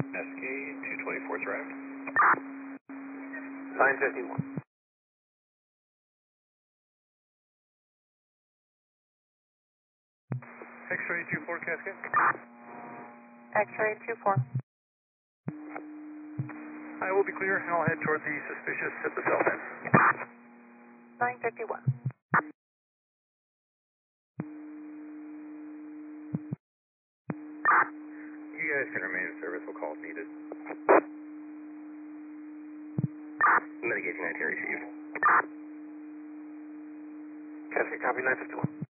SK 224 arrived. Sign 51. X-ray 24 Cascade. X-ray 24. I will be clear, and I'll head toward the suspicious at the cell then. 951. You guys can remain in service. We'll call if needed. Mitigation 19 received. Cascade copy 951.